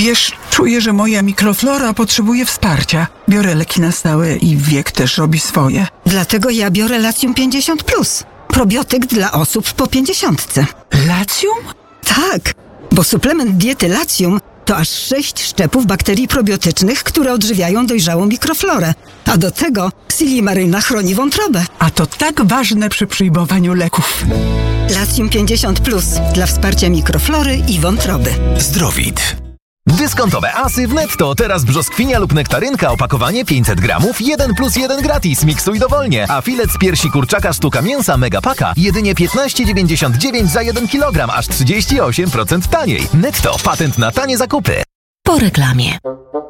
Wiesz, czuję, że moja mikroflora potrzebuje wsparcia. Biorę leki na stałe i wiek też robi swoje. Dlatego ja biorę Latium 50+. Probiotyk dla osób po 50. Latium? Tak, bo suplement diety Latium to aż 6 szczepów bakterii probiotycznych, które odżywiają dojrzałą mikroflorę. A do tego Silimaryna chroni wątrobę. A to tak ważne przy przyjmowaniu leków. Latium 50+ dla wsparcia mikroflory i wątroby. Zdrowit. Dyskontowe asy w Netto. Teraz brzoskwinia lub nektarynka, opakowanie 500 gramów, 1+1 gratis. Miksuj dowolnie. A filet z piersi kurczaka sztuka mięsa Megapaka jedynie 15,99 za 1 kg, aż 38% taniej. Netto. Patent na tanie zakupy. Po reklamie.